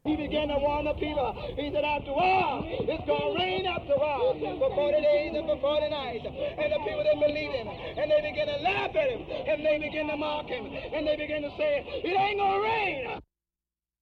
He began to warn the people. He said, after a while, it's going to rain after a while for 40 days and for 40 nights. And the people didn't believe him. And they began to laugh at him. And they began to mock him. And they began to say, it ain't going to rain.